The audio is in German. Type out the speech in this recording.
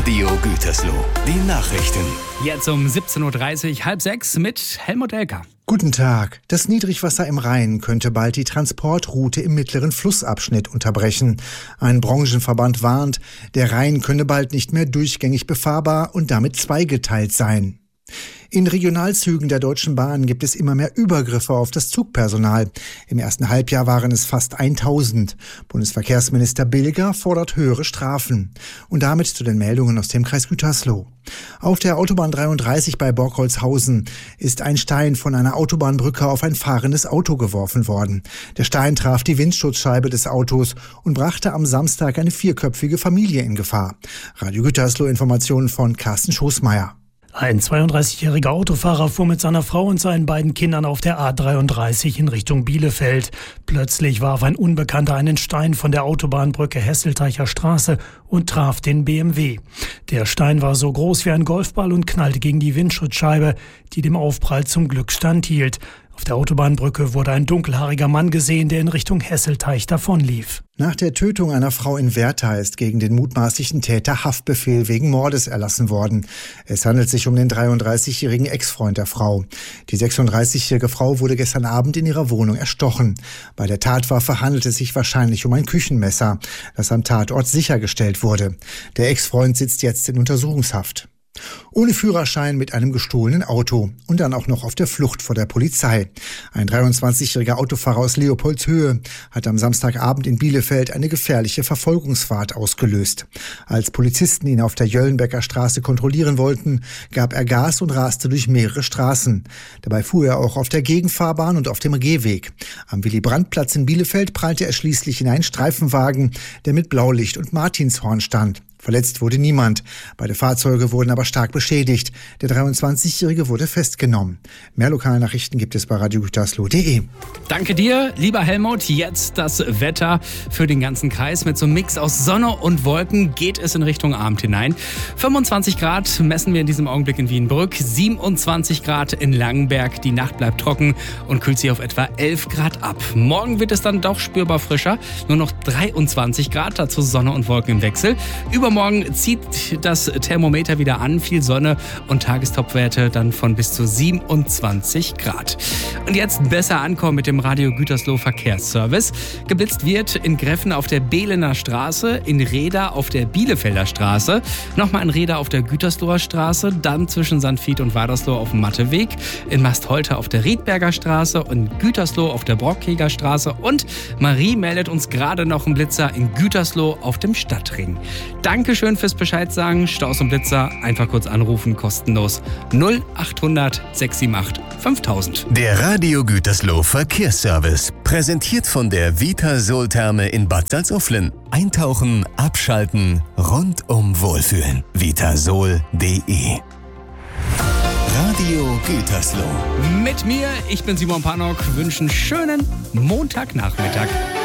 Radio Gütersloh, die Nachrichten. Jetzt um 17.30 Uhr, halb sechs mit Helmut Elker. Guten Tag. Das Niedrigwasser im Rhein könnte bald die Transportroute im mittleren Flussabschnitt unterbrechen. Ein Branchenverband warnt, der Rhein könne bald nicht mehr durchgängig befahrbar und damit zweigeteilt sein. In Regionalzügen der Deutschen Bahn gibt es immer mehr Übergriffe auf das Zugpersonal. Im ersten Halbjahr waren es fast 1000. Bundesverkehrsminister Bilger fordert höhere Strafen. Und damit zu den Meldungen aus dem Kreis Gütersloh. Auf der Autobahn 33 bei Borkholzhausen ist ein Stein von einer Autobahnbrücke auf ein fahrendes Auto geworfen worden. Der Stein traf die Windschutzscheibe des Autos und brachte am Samstag eine 4-köpfige Familie in Gefahr. Radio Gütersloh, Informationen von Carsten Schoßmeier. Ein 32-jähriger Autofahrer fuhr mit seiner Frau und seinen beiden Kindern auf der A33 in Richtung Bielefeld. Plötzlich warf ein Unbekannter einen Stein von der Autobahnbrücke Hesselteicher Straße und traf den BMW. Der Stein war so groß wie ein Golfball und knallte gegen die Windschutzscheibe, die dem Aufprall zum Glück standhielt. Auf der Autobahnbrücke wurde ein dunkelhaariger Mann gesehen, der in Richtung Hesselteich davonlief. Nach der Tötung einer Frau in Werther ist gegen den mutmaßlichen Täter Haftbefehl wegen Mordes erlassen worden. Es handelt sich um den 33-jährigen Ex-Freund der Frau. Die 36-jährige Frau wurde gestern Abend in ihrer Wohnung erstochen. Bei der Tatwaffe handelt es sich wahrscheinlich um ein Küchenmesser, das am Tatort sichergestellt wurde. Der Ex-Freund sitzt jetzt in Untersuchungshaft. Ohne Führerschein mit einem gestohlenen Auto und dann auch noch auf der Flucht vor der Polizei. Ein 23-jähriger Autofahrer aus Leopoldshöhe hat am Samstagabend in Bielefeld eine gefährliche Verfolgungsfahrt ausgelöst. Als Polizisten ihn auf der Jöllenbecker Straße kontrollieren wollten, gab er Gas und raste durch mehrere Straßen. Dabei fuhr er auch auf der Gegenfahrbahn und auf dem Gehweg. Am Willy-Brandt-Platz in Bielefeld prallte er schließlich in einen Streifenwagen, der mit Blaulicht und Martinshorn stand. Verletzt wurde niemand. Beide Fahrzeuge wurden aber stark beschädigt. Der 23-Jährige wurde festgenommen. Mehr Lokalnachrichten gibt es bei radiogütersloh.de. Danke dir, lieber Helmut. Jetzt das Wetter für den ganzen Kreis. Mit so einem Mix aus Sonne und Wolken geht es in Richtung Abend hinein. 25 Grad messen wir in diesem Augenblick in Wienbrück, 27 Grad in Langenberg. Die Nacht bleibt trocken und kühlt sich auf etwa 11 Grad ab. Morgen wird es dann doch spürbar frischer. Nur noch 23 Grad, dazu Sonne und Wolken im Wechsel. Übermorgen zieht das Thermometer wieder an, viel Sonne und Tagestopwerte dann von bis zu 27 Grad. Und jetzt besser ankommen mit dem Radio Gütersloh Verkehrsservice. Geblitzt wird in Greffen auf der Behlener Straße, in Reda auf der Bielefelder Straße, nochmal in Reda auf der Gütersloher Straße, dann zwischen Sandvied und Wadersloh auf dem Matteweg, in Mastholte auf der Riedberger Straße und in Gütersloh auf der Brockheger Straße und Marie meldet uns gerade noch einen Blitzer in Gütersloh auf dem Stadtring. Dankeschön fürs Bescheid sagen. Staus und Blitzer einfach kurz anrufen, kostenlos 0800 678 5000. Der Radio Gütersloh Verkehrsservice. Präsentiert von der Vitasol-Therme in Bad Salzuflen. Eintauchen, abschalten, rundum wohlfühlen. Vitasol.de. Radio Gütersloh. Mit mir, ich bin Simon Panok, wünsche einen schönen Montagnachmittag.